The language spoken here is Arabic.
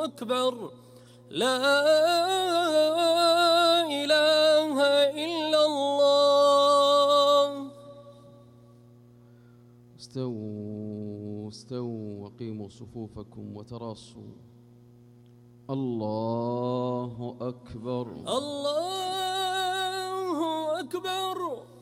أكبر لا إله إلا الله. استووا استووا وقيموا صفوفكم وتراصوا. الله أكبر الله أكبر.